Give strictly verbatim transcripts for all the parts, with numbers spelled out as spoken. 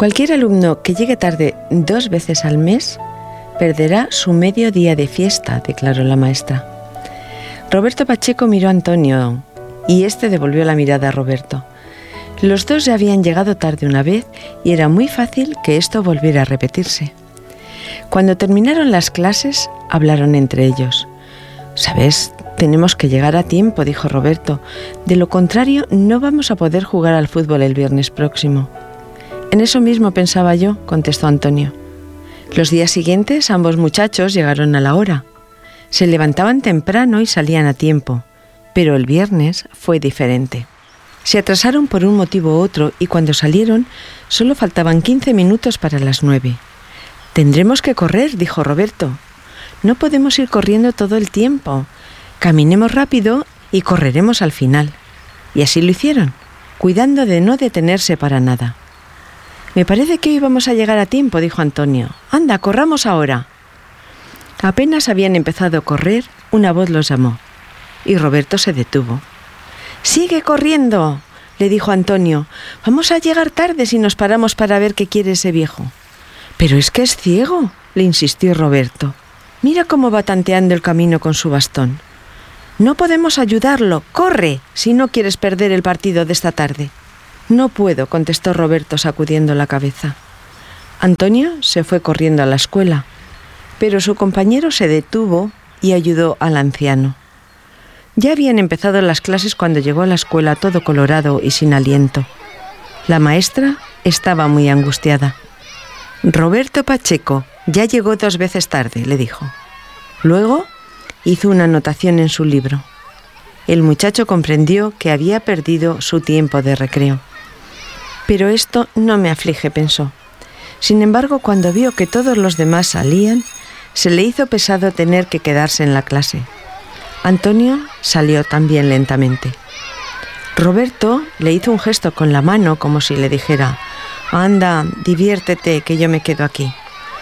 Cualquier alumno que llegue tarde dos veces al mes perderá su medio día de fiesta, declaró la maestra. Roberto Pacheco miró a Antonio y este devolvió la mirada a Roberto. Los dos ya habían llegado tarde una vez y era muy fácil que esto volviera a repetirse. Cuando terminaron las clases, hablaron entre ellos. «¿Sabes? Tenemos que llegar a tiempo», dijo Roberto. «De lo contrario, no vamos a poder jugar al fútbol el viernes próximo». «En eso mismo pensaba yo», contestó Antonio. Los días siguientes, ambos muchachos llegaron a la hora. Se levantaban temprano y salían a tiempo, pero el viernes fue diferente. Se atrasaron por un motivo u otro y cuando salieron solo faltaban quince minutos para las nueve. «Tendremos que correr», dijo Roberto. «No podemos ir corriendo todo el tiempo. Caminemos rápido y correremos al final». Y así lo hicieron, cuidando de no detenerse para nada. «Me parece que hoy vamos a llegar a tiempo», dijo Antonio. «Anda, corramos ahora». Apenas habían empezado a correr, una voz los llamó, y Roberto se detuvo. «Sigue corriendo», le dijo Antonio. «Vamos a llegar tarde si nos paramos para ver qué quiere ese viejo». «Pero es que es ciego», le insistió Roberto. «Mira cómo va tanteando el camino con su bastón». «No podemos ayudarlo. Corre, si no quieres perder el partido de esta tarde». «No puedo», contestó Roberto sacudiendo la cabeza. Antonio se fue corriendo a la escuela, pero su compañero se detuvo y ayudó al anciano. Ya habían empezado las clases cuando llegó a la escuela todo colorado y sin aliento. La maestra estaba muy angustiada. «Roberto Pacheco ya llegó dos veces tarde», le dijo. Luego hizo una anotación en su libro. El muchacho comprendió que había perdido su tiempo de recreo. «Pero esto no me aflige», pensó. Sin embargo, cuando vio que todos los demás salían, se le hizo pesado tener que quedarse en la clase. Antonio salió también lentamente. Roberto le hizo un gesto con la mano como si le dijera: «Anda, diviértete, que yo me quedo aquí».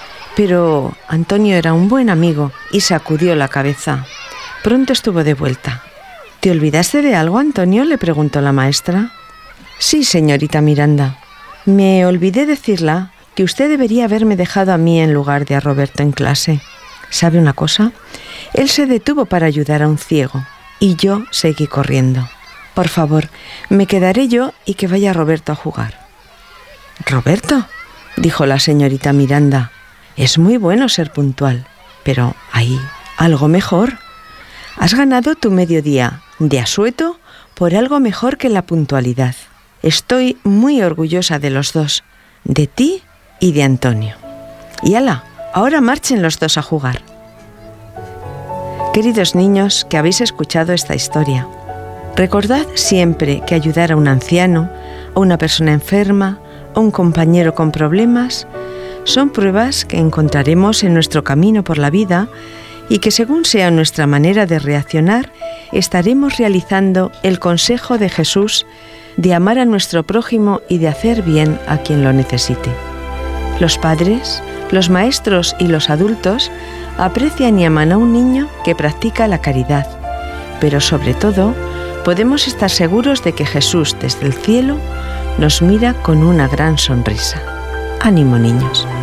Pero Antonio era un buen amigo y sacudió la cabeza. Pronto estuvo de vuelta. «¿Te olvidaste de algo, Antonio?», le preguntó la maestra. «Sí, señorita Miranda. Me olvidé decirla que usted debería haberme dejado a mí en lugar de a Roberto en clase. ¿Sabe una cosa? Él se detuvo para ayudar a un ciego y yo seguí corriendo. Por favor, me quedaré yo y que vaya Roberto a jugar». «¿Roberto?», dijo la señorita Miranda. «Es muy bueno ser puntual, pero hay algo mejor. Has ganado tu mediodía de asueto por algo mejor que la puntualidad. Estoy muy orgullosa de los dos, de ti y de Antonio. Y ala, ahora marchen los dos a jugar». Queridos niños que habéis escuchado esta historia, recordad siempre que ayudar a un anciano, a una persona enferma, a un compañero con problemas, son pruebas que encontraremos en nuestro camino por la vida y que según sea nuestra manera de reaccionar, estaremos realizando el consejo de Jesús de amar a nuestro prójimo y de hacer bien a quien lo necesite. Los padres, los maestros y los adultos aprecian y aman a un niño que practica la caridad, pero sobre todo podemos estar seguros de que Jesús desde el cielo nos mira con una gran sonrisa. ¡Ánimo, niños!